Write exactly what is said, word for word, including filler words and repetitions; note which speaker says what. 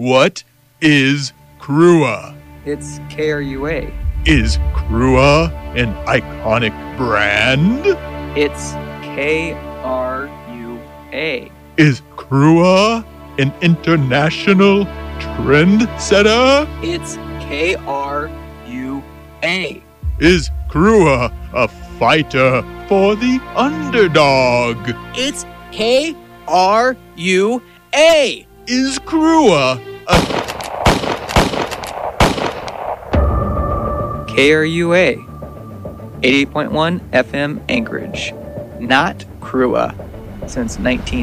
Speaker 1: What is Crua?
Speaker 2: It's K R U A.
Speaker 1: Is Crua an iconic brand?
Speaker 2: It's K R U A.
Speaker 1: Is Crua an international trendsetter?
Speaker 2: It's K R U A.
Speaker 1: Is Crua a fighter for the underdog?
Speaker 2: It's K R U A.
Speaker 1: Is Crua a...
Speaker 2: K R U A. eighty-eight point one F M Anchorage. Not Crua. Since nineteen